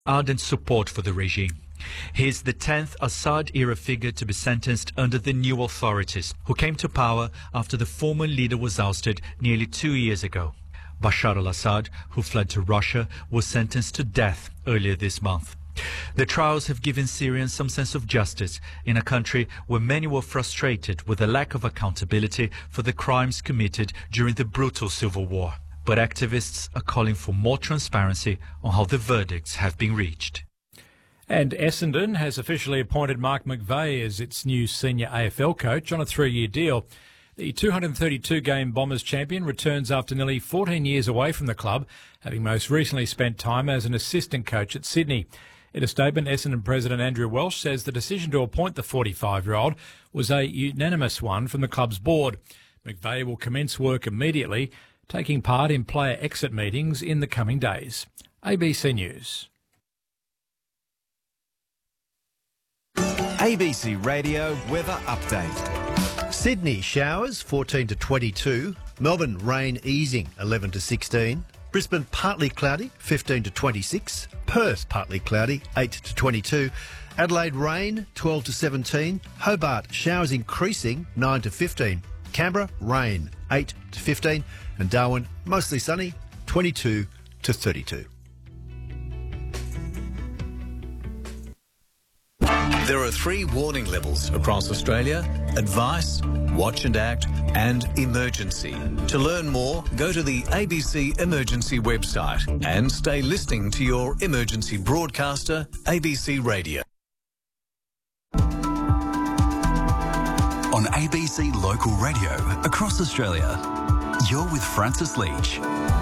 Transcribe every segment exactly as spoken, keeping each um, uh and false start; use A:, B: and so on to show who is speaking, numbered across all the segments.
A: ardent support for the regime. He is the tenth Assad-era figure to be sentenced under the new authorities, who came to power after the former leader was ousted nearly two years ago. Bashar al-Assad, who fled to Russia, was sentenced to death earlier this month. The trials have given Syrians some sense of justice in a country where many were frustrated with the lack of accountability for the crimes committed during the brutal civil war. But activists are calling for more transparency on how the verdicts have been reached.
B: And Essendon has officially appointed Mark McVeigh as its new senior A F L coach on a three-year deal. The two hundred thirty-two game Bombers champion returns after nearly fourteen years away from the club, having most recently spent time as an assistant coach at Sydney. In a statement, Essendon President Andrew Welsh says the decision to appoint the forty-five-year-old was a unanimous one from the club's board. McVeigh will commence work immediately, taking part in player exit meetings in the coming days. A B C News.
C: A B C Radio Weather Update.
D: Sydney showers fourteen to twenty-two. Melbourne rain easing eleven to sixteen. Brisbane partly cloudy fifteen to twenty-six. Perth partly cloudy eight to twenty-two. Adelaide rain twelve to seventeen. Hobart showers increasing nine to fifteen. Canberra rain eight to fifteen. And Darwin mostly sunny twenty-two to thirty-two.
C: There are three warning levels across Australia: advice, watch and act, and emergency. To learn more, go to the A B C Emergency website and stay listening to your emergency broadcaster, A B C Radio.
E: On A B C Local Radio across Australia, you're with Francis Leach.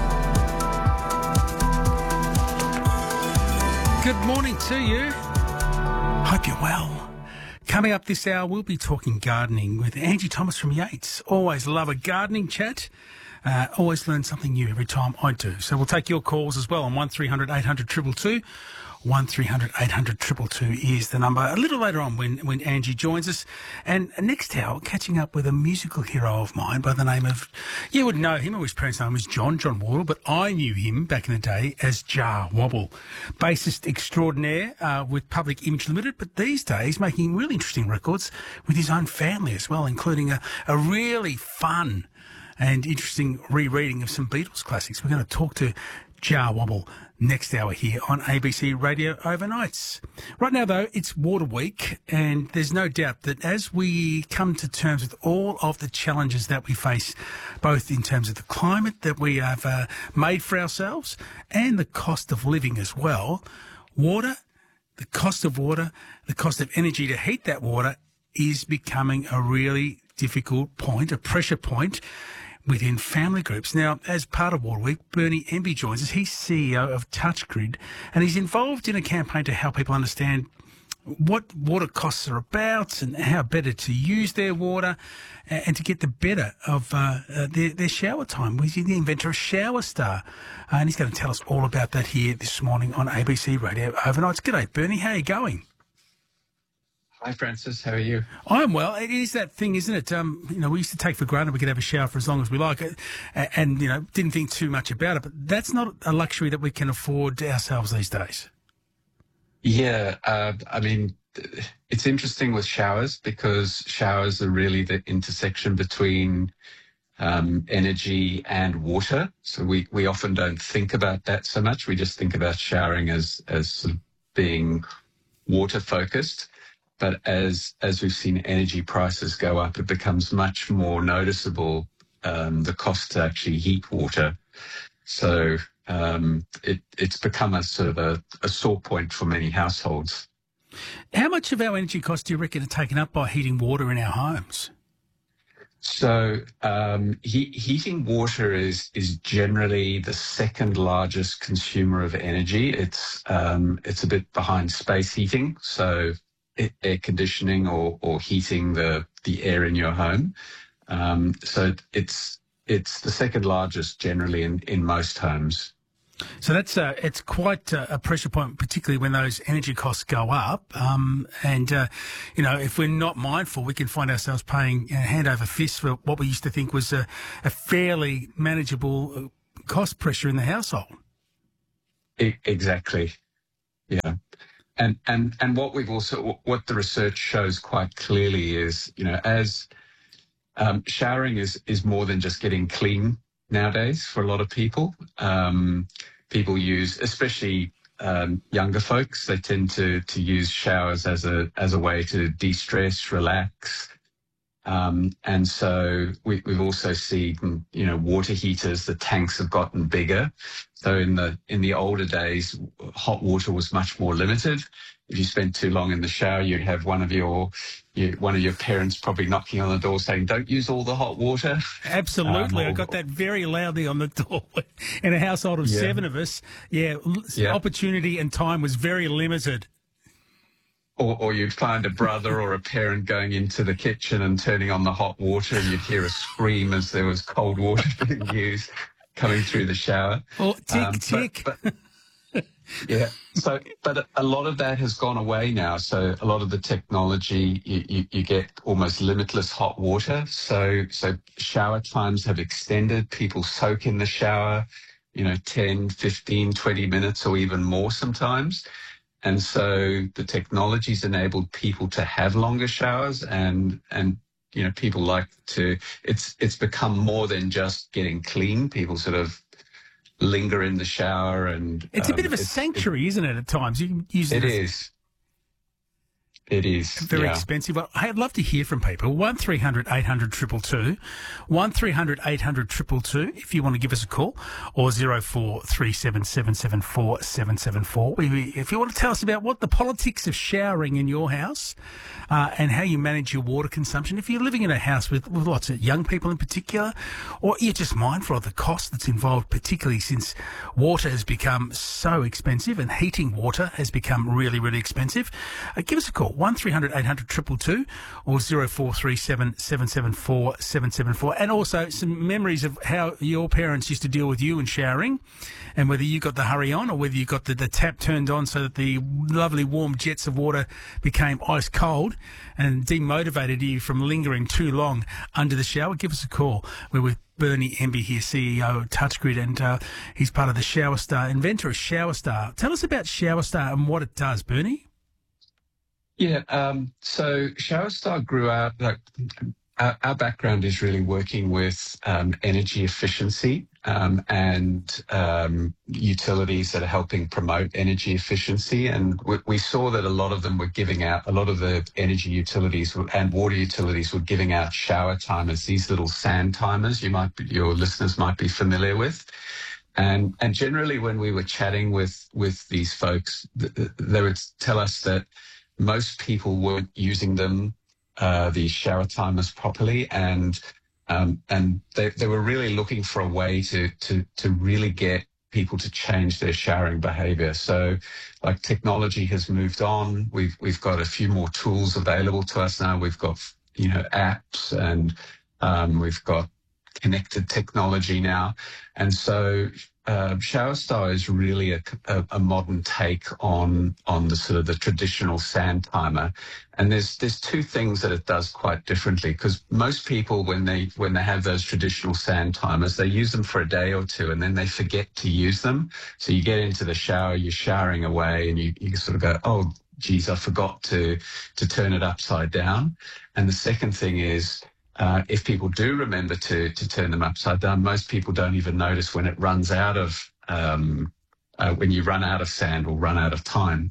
F: Good morning to you. Hope you're well. Coming up this hour, we'll be talking gardening with Angie Thomas from Yates. Always love a gardening chat. Uh, always learn something new every time I do. So we'll take your calls as well on one three hundred eight hundred two two two. one three hundred eight hundred two two two is the number. A little later on when, when Angie joins us. And next hour, catching up with a musical hero of mine by the name of, you would know him, or his parents' name was John, John Wardle, but I knew him back in the day as Jah Wobble. Bassist extraordinaire uh, with Public Image Limited, but these days making really interesting records with his own family as well, including a, a really fun and interesting rereading of some Beatles classics. We're going to talk to Jah Wobble next hour here on A B C Radio Overnights. Right now, though, it's Water Week, and there's no doubt that as we come to terms with all of the challenges that we face, both in terms of the climate that we have uh, made for ourselves and the cost of living as well, water, the cost of water, the cost of energy to heat that water is becoming a really difficult point, a pressure point within family groups. Now, as part of Water Week, Bernie Emby joins us. He's C E O of TouchGrid, and he's involved in a campaign to help people understand what water costs are about and how better to use their water and to get the better of uh, uh, their, their shower time. He's the inventor of Shower Star, uh, and he's going to tell us all about that here this morning on A B C Radio Overnights. G'day, Bernie. How are you going?
G: Hi, Francis. How are you?
F: I'm well. It is that thing, isn't it? Um, you know, we used to take for granted we could have a shower for as long as we like, and, and you know, didn't think too much about it. But that's not a luxury that we can afford ourselves these days.
G: Yeah, uh, I mean, it's interesting with showers because showers are really the intersection between um, energy and water. So we, we often don't think about that so much. We just think about showering as as sort of being water focused. But as as we've seen energy prices go up, it becomes much more noticeable, um, the cost to actually heat water. So um, it, it's become a sort of a, a sore point for many households.
F: How much of our energy costs do you reckon are taken up by heating water in our homes?
G: So um, he, heating water is is generally the second largest consumer of energy. It's um, it's a bit behind space heating, so air conditioning or, or heating the, the air in your home. Um, so it's it's the second largest generally in, in most homes.
F: So that's uh, it's quite uh, a pressure point, particularly when those energy costs go up. Um, and, uh, you know, if we're not mindful, we can find ourselves paying uh, hand over fist for what we used to think was a, a fairly manageable cost pressure in the household.
G: E- exactly. Yeah. And, and, and what we've also, what the research shows quite clearly is, you know, as um, showering is, is more than just getting clean nowadays for a lot of people. Um, people use, especially um, younger folks, they tend to, to use showers as a, as a way to de-stress, relax. Um, and so we, we've also seen, you know, water heaters, the tanks have gotten bigger. So in the in the older days, hot water was much more limited. If you spent too long in the shower, you'd have one of your you, one of your parents probably knocking on the door saying, "Don't use all the hot water."
F: Absolutely, um, or, I got that very loudly on the door. In a household of yeah. seven of us, yeah, yeah, opportunity and time was very limited.
G: Or, or you'd find a brother or a parent going into the kitchen and turning on the hot water, and you'd hear a scream as there was cold water being used coming through the shower.
F: Oh, tick, um,
G: tick.
F: But,
G: but, yeah. So, but a lot of that has gone away now. So a lot of the technology, you, you, you get almost limitless hot water. So, so shower times have extended. People soak in the shower, you know, ten, fifteen, twenty minutes or even more sometimes. And so the technology's enabled people to have longer showers, and, and, you know, people like to, it's, it's become more than just getting clean. People sort of linger in the shower, and
F: it's um, a bit of a sanctuary, it, isn't it? At times you can use it.
G: It
F: as
G: is. It is.
F: Very
G: yeah.
F: expensive. Well, I'd love to hear from people. one three hundred eight hundred two two two. one three hundred eight hundred two two two if you want to give us a call, or zero four three seven seven seven four seven seven four. If you want to tell us about what the politics of showering in your house uh, and how you manage your water consumption. If you're living in a house with, with lots of young people in particular, or you're just mindful of the cost that's involved, particularly since water has become so expensive and heating water has become really, really expensive, uh, give us a call. one three hundred eight hundred two two two or zero four three seven seven seven four seven seven four. And also some memories of how your parents used to deal with you in showering, and whether you got the hurry on or whether you got the, the tap turned on so that the lovely warm jets of water became ice cold and demotivated you from lingering too long under the shower. Give us a call. We're with Bernie Emby here, C E O of TouchGrid, and uh, he's part of the ShowerStar, inventor of ShowerStar. Tell us about ShowerStar and what it does, Bernie.
G: Yeah, um, so ShowerStar grew out, like, our, our background is really working with um, energy efficiency um, and um, utilities that are helping promote energy efficiency. And we, we saw that a lot of them were giving out, a lot of the energy utilities and water utilities were giving out shower timers, these little sand timers you might be, your listeners might be familiar with. And, and generally when we were chatting with, with these folks, th- they would tell us that most people weren't using them, uh, these shower timers properly, and um, and they, they were really looking for a way to to to really get people to change their showering behavior. So, like, technology has moved on. We've we've got a few more tools available to us now. We've got, you know, apps, and um, we've got connected technology now, and so. Uh, ShowerStar is really a, a, a modern take on on the sort of the traditional sand timer, and there's there's two things that it does quite differently, because most people when they when they have those traditional sand timers, they use them for a day or two and then they forget to use them. So you get into the shower, you're showering away, and you, you sort of go, oh geez, I forgot to to turn it upside down. And the second thing is, Uh, if people do remember to to turn them upside down, most people don't even notice when it runs out of, um, uh, when you run out of sand or run out of time.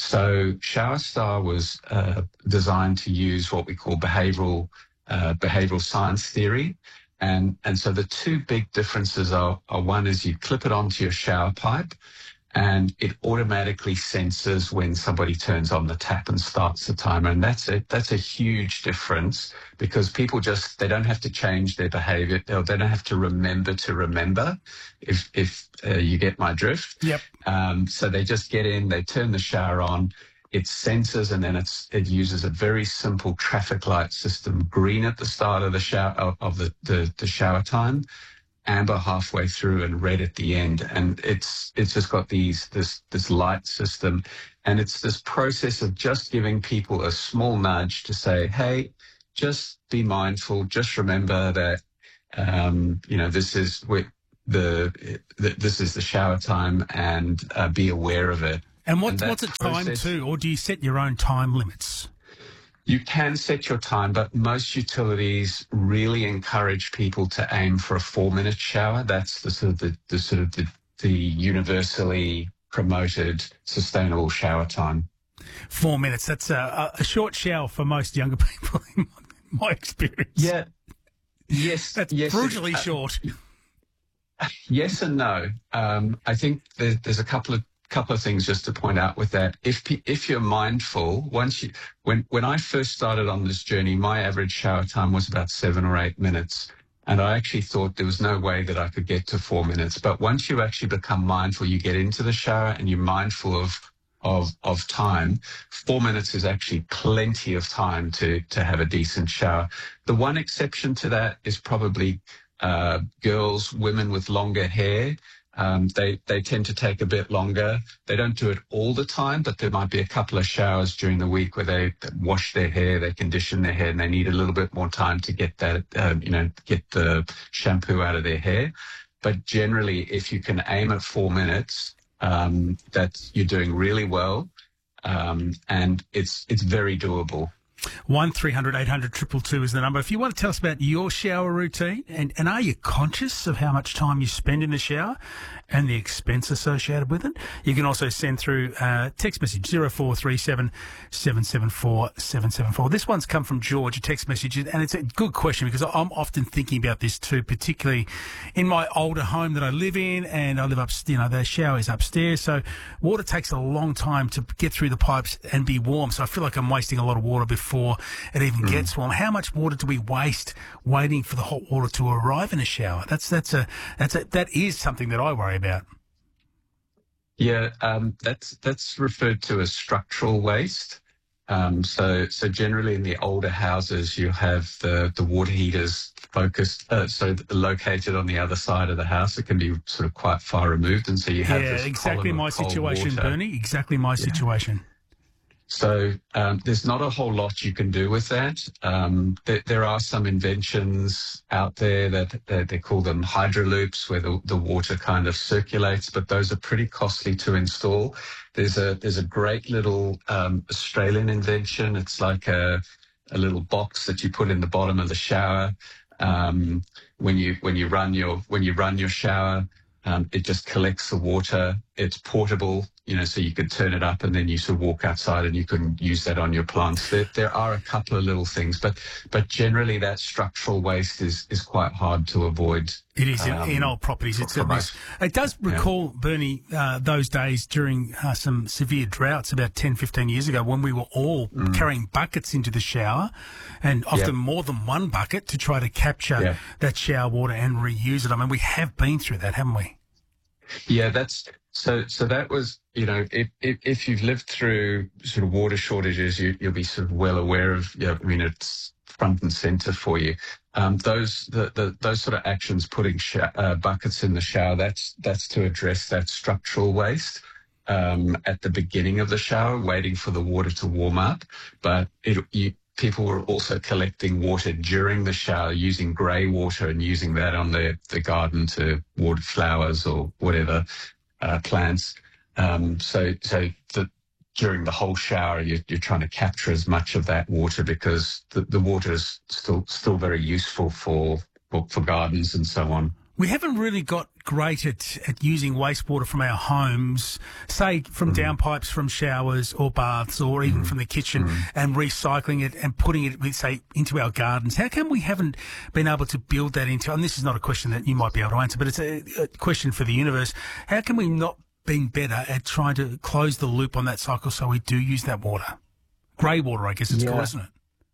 G: So ShowerStar was uh, designed to use what we call behavioral uh, behavioral science theory. And, and so the two big differences are, are one is you clip it onto your shower pipe, and it automatically senses when somebody turns on the tap and starts the timer. And that's a, that's a huge difference, because people just, they don't have to change their behavior. They don't have to remember to remember, if, if uh, you get my drift.
F: Yep.
G: Um, so they just get in, they turn the shower on, it senses, and then it's, it uses a very simple traffic light system, green at the start of the shower, of, of the, the, the shower time, amber halfway through, and red at the end. And it's it's just got these this this light system, and it's this process of just giving people a small nudge to say, hey, just be mindful, just remember that um, you know this is the, the this is the shower time, and uh, be aware of it.
F: And, what,
G: And that
F: what's it timed
G: process-
F: to, or do you set your own time limits?
G: You can set your time, but most utilities really encourage people to aim for a four-minute shower. That's the sort of the, the sort of the, the universally promoted sustainable shower time.
F: Four minutes. That's a, a short shower for most younger people, in my experience.
G: Yeah. Yes.
F: That's
G: yes,
F: brutally
G: uh,
F: short.
G: Yes and no. Um, I think there, there's a couple of couple of things just to point out with that. If pe- if you're mindful, once you when when I first started on this journey, my average shower time was about seven or eight minutes, and I actually thought there was no way that I could get to four minutes. But once you actually become mindful, you get into the shower and you're mindful of of of time. Four minutes is actually plenty of time to to have a decent shower. The one exception to that is probably uh, girls, women with longer hair. Um, they, they tend to take a bit longer. They don't do it all the time, but there might be a couple of showers during the week where they wash their hair, they condition their hair, and they need a little bit more time to get that, uh, you know, get the shampoo out of their hair. But generally, if you can aim at four minutes, um, that you're doing really well, um, and it's it's very doable.
F: one three hundred eight hundred two two two is the number. If you want to tell us about your shower routine, and, and are you conscious of how much time you spend in the shower and the expense associated with it, you can also send through a text message, zero four three seven seven seven four seven seven four. This one's come from George, a text message, and it's a good question because I'm often thinking about this too, particularly in my older home that I live in, and I live up, you know, the shower is upstairs, so water takes a long time to get through the pipes and be warm, so I feel like I'm wasting a lot of water before before it even mm. gets warm. How much water do we waste waiting for the hot water to arrive in a shower? That's that's a that's a that is something that I worry about.
G: Yeah, um, that's that's referred to as structural waste. Um, so so generally in the older houses, you have the the water heaters focused, uh, so located on the other side of the house. It can be sort of quite far removed, and so you have
F: yeah,
G: this
F: exactly my
G: column of
F: situation,
G: cold water.
F: Bernie. Exactly my
G: Yeah.
F: situation.
G: So um, there's not a whole lot you can do with that. Um, there, there are some inventions out there that, that they call them hydroloops, where the, the water kind of circulates, but those are pretty costly to install. There's a there's a great little um, Australian invention. It's like a a little box that you put in the bottom of the shower. Um, when you when you run your when you run your shower, um, it just collects the water. It's portable, you know, so you can turn it up and then you sort of walk outside and you can use that on your plants. There, there are a couple of little things, but but generally that structural waste is is quite hard to avoid.
F: It is in,
G: um,
F: in old properties. It's certainly is. It does recall, yeah. Bernie, uh, those days during uh, some severe droughts about ten, fifteen years ago when we were all mm. carrying buckets into the shower, and often yep. more than one bucket to try to capture yep. that shower water and reuse it. I mean, we have been through that, haven't we?
G: Yeah, that's so. So that was, you know, if if, if you've lived through sort of water shortages, you, you'll be sort of well aware of. You know, I mean, it's front and center for you. Um, those the, the those sort of actions, putting sh- uh, buckets in the shower, that's that's to address that structural waste um, at the beginning of the shower, waiting for the water to warm up. But it you. People were also collecting water during the shower, using grey water and using that on the, the garden to water flowers or whatever uh, plants. Um, so so the, during the whole shower, you're, you're trying to capture as much of that water because the, the water is still still very useful for, for for gardens and so on.
F: We haven't really got great at, at using wastewater from our homes, say from mm. downpipes from showers or baths or even mm. from the kitchen mm. and recycling it and putting it, say, into our gardens. How come we haven't been able to build that into, and this is not a question that you might be able to answer, but it's a, a question for the universe. How can we not be better at trying to close the loop on that cycle so we do use that water? Grey water, I guess it's yeah. called, isn't it?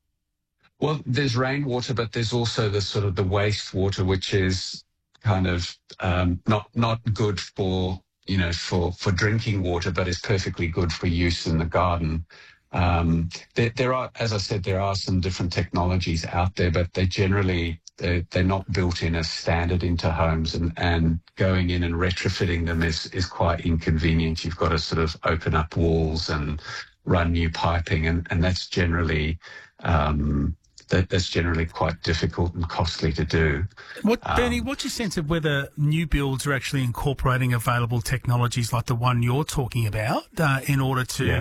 G: Well, there's rainwater, but there's also the sort of the wastewater, which is kind of um, not not good for you know for for drinking water, but is perfectly good for use in the garden. Um, there, there are, as I said, there are some different technologies out there, but they generally they're, they're not built in as standard into homes, and, and going in and retrofitting them is is quite inconvenient. You've got to sort of open up walls and run new piping, and and that's generally um, that, that's generally quite difficult and costly to do.
F: What,
G: Um,
F: Bernie, what's your sense of whether new builds are actually incorporating available technologies like the one you're talking about uh, in order to
G: Yeah.